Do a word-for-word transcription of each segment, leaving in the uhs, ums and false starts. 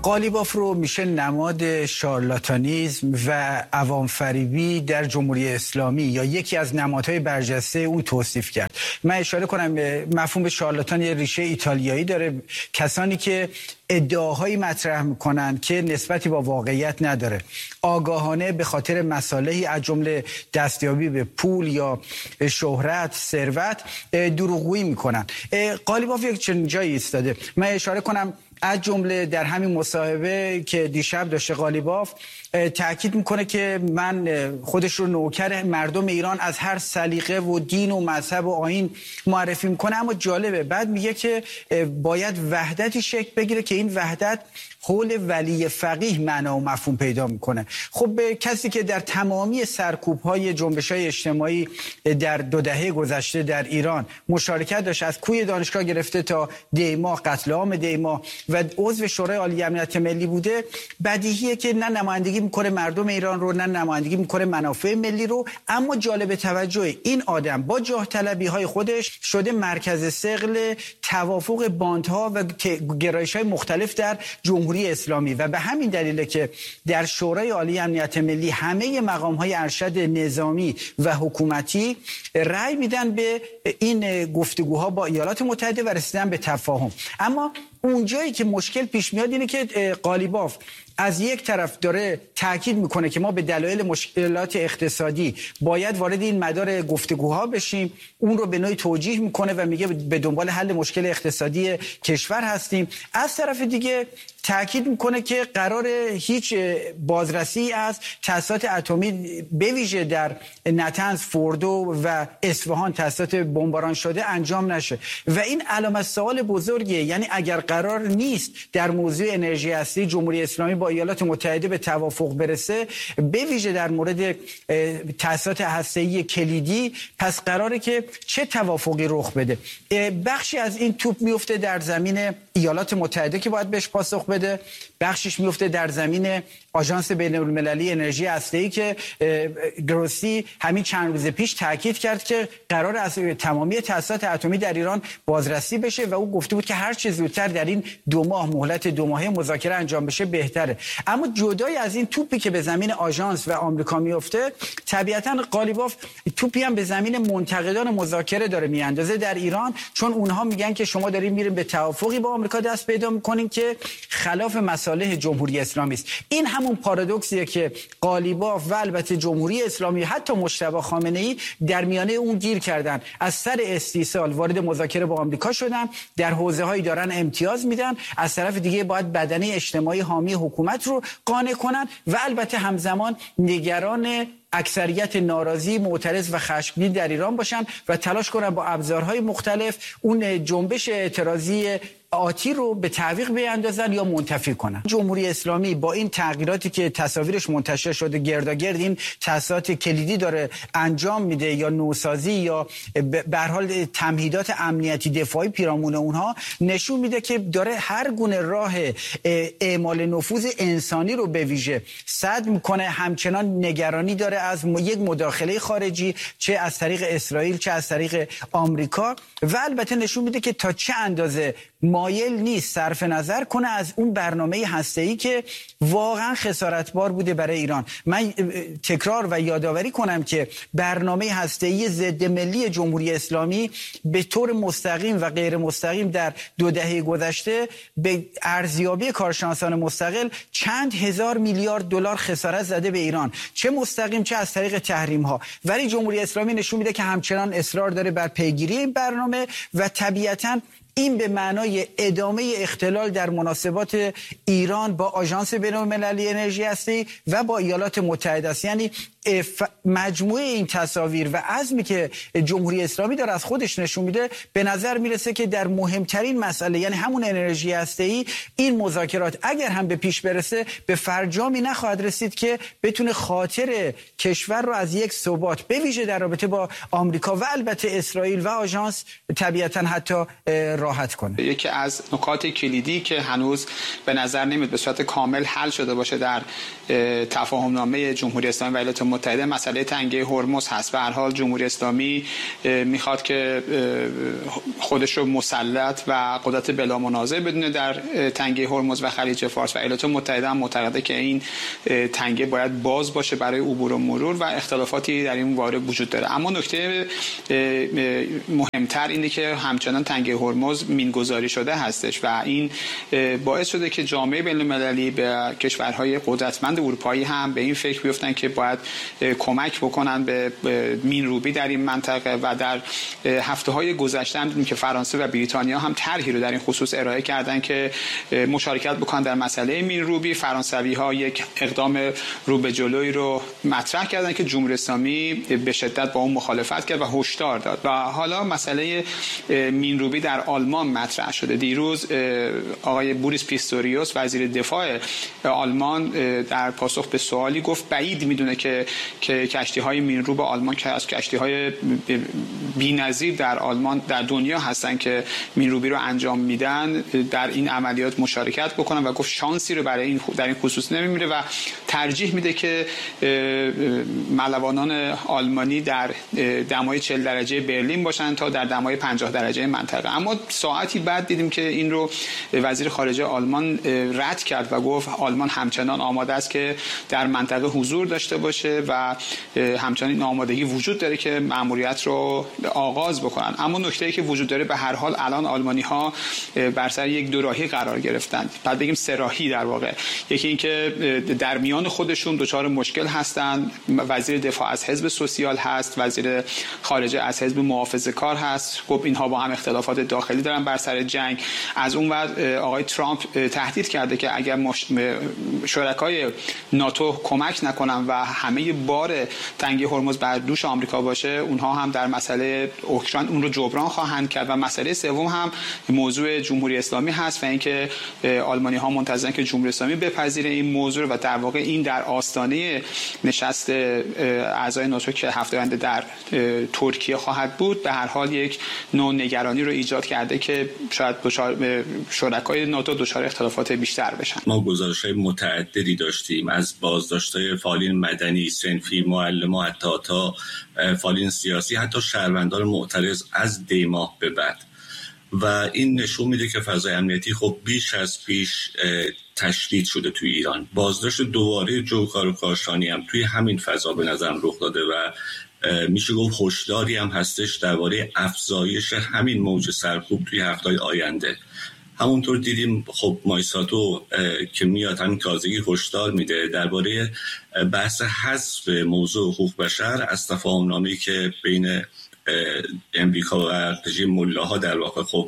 قالیباف رو میشه نماد شارلاتانیزم و عوام فریبی در جمهوری اسلامی یا یکی از نمادهای برجسته اون توصیف کرد. من اشاره کنم مفهوم شارلاتان یه ریشه ایتالیایی داره، کسانی که ادعاهایی مطرح میکنن که نسبتی با واقعیت نداره، آگاهانه به خاطر مصالحی از جمله دستیابی به پول یا شهرت، ثروت دروغگویی میکنن. قالیباف یک چنین جایی ایستاده. من اشاره کنم از جمله در همین مصاحبه که دیشب داشته قالیباف تأکید میکنه که من خودش رو نوکر مردم ایران از هر سلیقه و دین و مذهب و آیین معرفی میکنه، اما جالبه بعد میگه که باید وحدتی شکل بگیره که این وحدت حول ولی فقیه معنا و مفهوم پیدا میکنه. خب کسی که در تمامی سرکوب‌های جنبش‌های اجتماعی در دو دهه گذشته در ایران مشارکت داشت، از کوی دانشگاه گرفته تا دیما، قتل عام دیما و عضو شورای عالی امنیت ملی بوده، بدیهیه که نه نمایندگی میکنه مردم ایران رو، نه نمایندگی میکنه منافع ملی رو. اما جالب توجه این آدم با جاه طلبی های خودش شده مرکز ثقل توافق باندها و گرایش‌های مختلف در جمهوری اسلامی و به همین دلیله که در شورای عالی امنیت ملی همه مقام‌های ارشد نظامی و حکومتی رأی میدن به این گفتگوها با ایالات متحده و رسیدن به تفاهم. اما اونجایی که مشکل پیش میاد اینه که قالیباف از یک طرف داره تاکید میکنه که ما به دلایل مشکلات اقتصادی باید وارد این مدار گفتگوها بشیم، اون رو به نوعی توجیه میکنه و میگه به دنبال حل مشکل اقتصادی کشور هستیم. از طرف دیگه تاکید میکنه که قرار هیچ بازرسی از تأسیسات اتمی به ویژه در نطنز، فوردو و اصفهان تأسیسات بمباران شده انجام نشه و این علامت سوال بزرگیه. یعنی اگر قرار نیست در موضوع انرژی هستی جمهوری اسلامی با ایالات متحده به توافق برسه، به ویژه در مورد تأسیسات هسته‌ای کلیدی، پس قراره که چه توافقی رخ بده؟ بخشی از این توپ میفته در زمین ایالات متحده که باید بهش پاسخ بده، بخشش میفته در زمین آژانس بین‌المللی انرژی هسته‌ای که گروسی همین چند روز پیش تاکید کرد که قرار از تمامی تأسیسات اتمی در ایران بازرسی بشه و او گفته بود که هر چه زودتر در این دو ماه مهلت دو ماهه مذاکره انجام بشه بهتره. اما جدای از این توپی که به زمین آژانس و آمریکا میفته، طبیعتاً قالیباف توپی هم به زمین منتقدان مذاکره داره میاندازه در ایران، چون اونها میگن که شما دارین میرین به توافقی با آمریکا دست پیدا میکنین که خلاف مصالح جمهوری اسلامی است. این همون پارادوکسیه که قالیباف و البته جمهوری اسلامی حتی مجتبی خامنه‌ای در میانه اون گیر کردن، از سر استیصال وارد مذاکره با آمریکا شدن، در حوزه‌هایی دارن امتیاز میدن، از طرف دیگه باید بدنه اجتماعی حامی حکومت رو قانع کنن و البته همزمان نگران اکثریت ناراضی، معترض و خشمگین در ایران باشن و تلاش کنن با ابزارهای مختلف اون جنبش اعتراضی آتی رو به تعویق بیاندازن یا منتفی کنن. جمهوری اسلامی با این تغییراتی که تصاویرش منتشر شده گرداگرد این تأسیسات کلیدی داره انجام میده یا نوسازی یا به هر حال تمهیدات امنیتی دفاعی پیرامون اونها، نشون میده که داره هر گونه راه اعمال نفوذ انسانی رو به ویژه سد میکنه. همچنان نگرانی داره از یک مداخله خارجی، چه از طریق اسرائیل چه از طریق آمریکا، و البته نشون میده که تا چه اندازه مایل نیست صرف نظر کنه از اون برنامه هسته‌ای که واقعا خسارتبار بوده برای ایران. من تکرار و یادآوری کنم که برنامه هسته‌ای ضد ملی جمهوری اسلامی به طور مستقیم و غیر مستقیم در دو دهه گذشته به ارزیابی کارشناسان مستقل چند هزار میلیارد دلار خسارت زده به ایران، چه مستقیم چه از طریق تحریم ها. ولی جمهوری اسلامی نشون میده که همچنان اصرار داره بر پیگیری این برنامه و طبیعتاً این به معنای ادامه اختلال در مناسبات ایران با آژانس بین‌المللی انرژی هسته‌ای و با ایالات متحده است. یعنی مجموعه این تصاویر و عزمی که جمهوری اسلامی داره از خودش نشون میده، به نظر میرسه که در مهمترین مسئله، یعنی همون انرژی هسته‌ای، این مذاکرات اگر هم به پیش برسه به فرجامی نخواهد رسید که بتونه خاطر کشور رو از یک ثبات به ویژه در رابطه با آمریکا و البته اسرائیل و آژانس طبیعتاً حتی راحت کنه. یکی از نکات کلیدی که هنوز به نظر نمیاد به صورت کامل حل شده باشه در تفاهمنامه جمهوری اسلامی و ایالات متحده مسئله تنگه هرمز هست. به هر حال جمهوری اسلامی میخواد که خودش رو مسلط و قدرت بلا منازع بدونه در تنگه هرمز و خلیج فارس و ایالات متحده هم معتقده که این تنگه باید باز باشه برای عبور و مرور و اختلافاتی در این باره وجود داره. اما نکته مهمتر اینه که همچنان تنگه هرمز مینگذاری شده هستش و این باعث شده که جامعه بین‌المللی به کشورهای قدرتمند اروپایی هم به این فکر بیفتن که باید کمک بکنن به مینروبی در این منطقه و در هفته‌های گذشته هم دیدیم که فرانسه و بریتانیا هم طرحی رو در این خصوص ارائه کردن که مشارکت بکنن در مسئله مینروبی. فرانسوی‌ها یک اقدام رو به جلوی رو مطرح کردن که جمهوری اسلامی به شدت با اون مخالفت کرد و هشدار داد و حالا مسئله مینروبی در آلمان مطرح شده. دیروز آقای بوریس پیستوریوس وزیر دفاع آلمان در پاسخ به سوالی گفت بعید میدونه که که کشتی‌های مینروب آلمان که از کشتی‌های بی‌نظیر در آلمان در دنیا هستن که مینروبی رو انجام میدن در این عملیات مشارکت بکنن و گفت شانسی رو برای این در این خصوص نمیمیره و ترجیح میده که ملوانان آلمانی در دمای چهل درجه برلین باشن تا در دمای پنجاه درجه منطقه. اما ساعتی بعد دیدیم که این رو وزیر خارجه آلمان رد کرد و گفت آلمان همچنان آماده است که در منطقه حضور داشته باشه و همچنان این آمادگی وجود داره که مأموریت رو آغاز بکنن. اما نکته‌ای که وجود داره به هر حال الان آلمانی‌ها بر سر یک دوراهی قرار گرفتن، بعد بگیم سه راهی در واقع. یکی این که در میان خودشون دچار مشکل هستن، وزیر دفاع از حزب سوسیال هست، وزیر خارجه از حزب محافظه‌کار هست، خب اینها با هم اختلافات داخلی دارن بر سر جنگ. از اون ور آقای ترامپ تهدید کرده که اگر مش... شرکای ناتو کمک نکنن و همه بار تنگه هرمز بر دوش آمریکا باشه، اونها هم در مسئله اوکراین اون رو جبران خواهند کرد. و مسئله سوم هم موضوع جمهوری اسلامی هست و اینکه آلمانی ها منتظرن که جمهوری اسلامی بپذیره این موضوع و در واقع این در آستانه نشست اعضای ناتو که هفته آینده در ترکیه خواهد بود به هر حال یک نوع نگرانی رو ایجاد کرده که شاید دچار شرکای ناتو دچار اختلافات بیشتر بشن. ما گزارش‌های متعددی داشتیم از بازداشت‌های فعالین مدنی، صنفی، معلمان، حتی تا فعالین سیاسی، حتی شهروندان معترض از دی ماه به بعد و این نشون میده که فضای امنیتی خب بیش از پیش تشدید شده توی ایران. بازداشت دوباره جوکار و کاشانی هم توی همین فضا به نظرم رخ داده و میشه گفت هشداری هم هستش درباره افزایش همین موج سرکوب توی هفته‌های آینده. همونطور دیدیم خب مایساتو که میاد همین تازگی هشدار میده درباره بحث حذف موضوع حقوق بشر از تفاهم‌نامه‌ای که بین امریکا و رژیم ملاها در واقع خب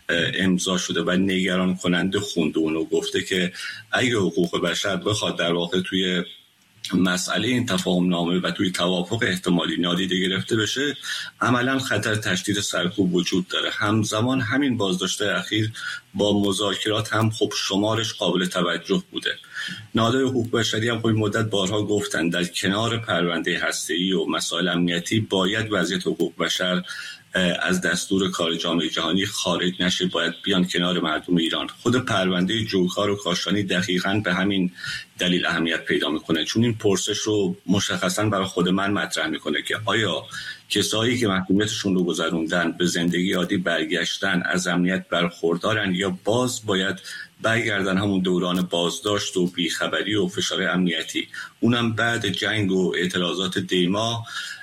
امضا شده و نگران کننده خونده اونو. گفته که اگه حقوق بشر بخواد در واقع توی مسئله این تفاهم نامه و توی توافق احتمالی نادیده گرفته بشه، عملا خطر تشدید سرکوب وجود داره. همزمان همین بازداشت اخیر با مذاکرات هم خب شمارش قابل توجه بوده. نهادهای حقوق بشری هم خب مدت بارها گفتن در کنار پرونده هسته‌ای و مسائل امنیتی باید وضعیت حقوق بشر از دستور کار جامعه جهانی خارج نشه، باید بیان کنار مردم ایران. خود پرونده جوکار و کاشانی دقیقاً به همین دلیل اهمیت پیدا میکنه، چون این پرسش رو مشخصاً برای خود من مطرح میکنه که آیا کسایی که محکومیتشون رو گذروندن به زندگی عادی برگشتن از امنیت برخوردارن یا باز باید برگردن همون دوران بازداشت و بیخبری و فشار امنیتی، اونم بعد جنگ و اعتراضات دیما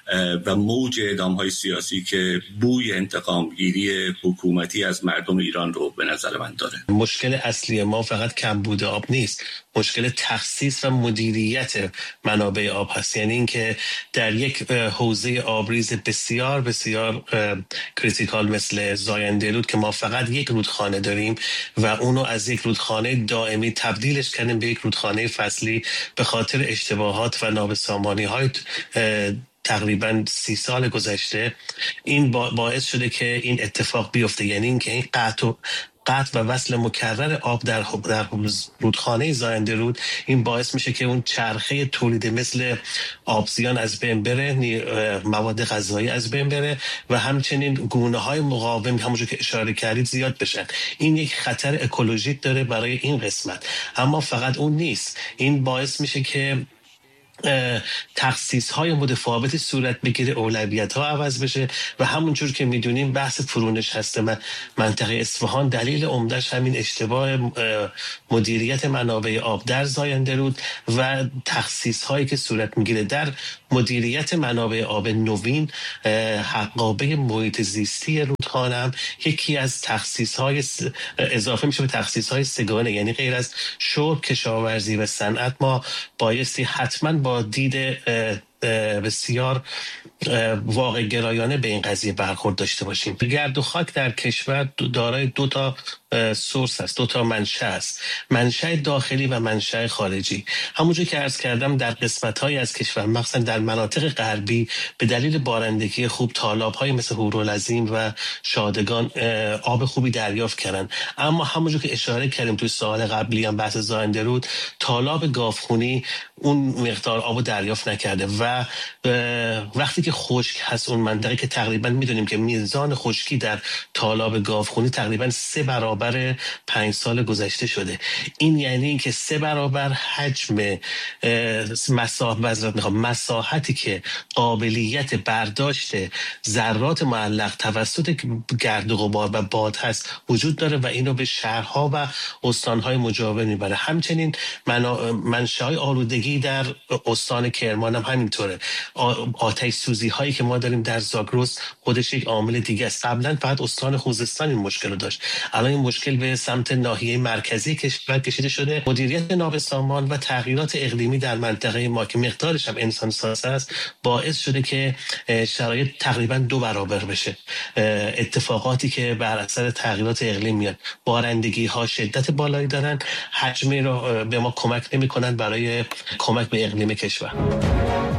و موج اعدام‌های سیاسی که بوی انتقامگیری حکومتی از مردم ایران رو به نظر من داره. مشکل اصلی ما فقط کمبود آب نیست، مشکل تخصیص و مدیریت منابع آب هست. یعنی این که در یک حوزه آبریز بسیار بسیار کریتیکال مثل زاینده رود که ما فقط یک رودخانه داریم و اونو از یک رودخانه دائمی تبدیلش کردیم به یک رودخانه فصلی به خاطر اشتباهات و نابسامانی های تقریبا سی سال گذشته، این باعث شده که این اتفاق بیفته. یعنی این که این قطع و قطع و وصل مکرر آب در در رودخانه زاینده رود این باعث میشه که اون چرخه تولید مثل آبزیان از بین بره، مواد غذایی از بین بره و همچنین گونه‌های مقاوم همونجور که اشاره کردید زیاد بشن. این یک خطر اکولوژیک داره برای این قسمت. اما فقط اون نیست، این باعث میشه که تخصیص های متفاوتی صورت بگیره، اولویت ها عوض بشه و همونجور که میدونیم بحث فرونشست منطقه اصفهان دلیل عمدهش همین اشتباه مدیریت منابع آب در زاینده رود و تخصیص هایی که صورت میگیره در مدیریت منابع آب نوین. حقابه محیط زیستی رودخانه هم یکی از تخصیص های اضافه میشه به تخصیص های سگانه، یعنی غیر از شرب، کشاورزی و صنعت ما بایستی حتما با دید بسیار واقع گرایانه به این قضیه برخورد داشته باشیم. گرد و خاک در کشور دارای دو تا سورس است، دو تا منشأ است، منشأ داخلی و منشأ خارجی. همونجور که عرض کردم در قسمت‌های از کشور مخصوصا در مناطق غربی به دلیل بارندگی خوب تالاب‌های مثل هورالعظیم و شادگان آب خوبی دریافت کردن، اما همونجور که اشاره کردیم توی سوال قبلی هم بحث زاینده رود، تالاب گاوخونی اون مقدار آبو دریافت نکرده و وقتی که خشک هست اون منطقه که تقریبا میدونیم که میزان خشکی در تالاب گاوخونی تقریبا سه برابر پنج سال گذشته شده. این یعنی که سه برابر حجم مساحت مساحتی که قابلیت برداشت ذرات معلق توسط گرد و غبار و باد هست وجود داره و اینو به شهرها و استانهای مجاور میبره. همچنین منشأهای آلودگی در استان کرمان هم همینطوره. آتش سوزی هایی که ما داریم در زاگرس خودش یک عامل دیگه است. قبلا فقط استان خوزستان این مشکل رو داشت، الان این مشکل به سمت ناحیه مرکزی کشور کشیده شده. مدیریت نابسامان و تغییرات اقلیمی در منطقه ما که مقدارش هم انسان ساز است باعث شده که شرایط تقریبا دو برابر بشه. اتفاقاتی که بر اثر تغییرات اقلیم میاد، بارندگی ها شدت بالایی دارن، حجمی رو به ما کمک نمی‌کنن برای کمک به اقلیم کشور.